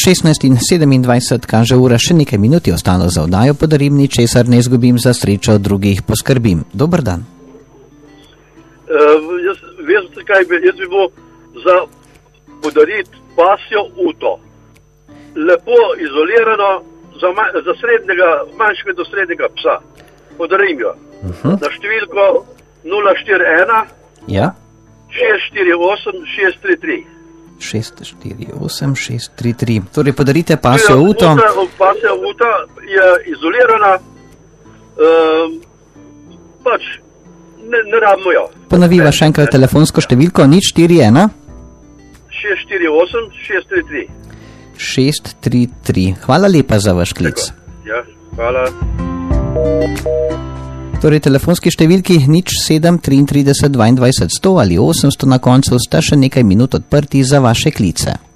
16:27 kaže ura, še nekaj minut je ostalo za oddajo. Podarim ničesar ne izgubim, za srečo drugih poskrbim. Dober dan. Jaz bi bil za podariti pasjo uto. Lepo izolirano za manjšega do srednjega psa. Podarim jo. Na številko 041 ja? 648 633. 648 633. Torej podarite pasjo uto. Pasja uta je izolirana, pač ne rabimo jo. Ponoviva še enkrat telefonsko številko 041 648 633. 633. Hvala lepa za vaš klic. Ja, hvala. Torej, telefonski številki 07 33 22 100 ali 800 na koncu sta še nekaj minut odprti za vaše klice.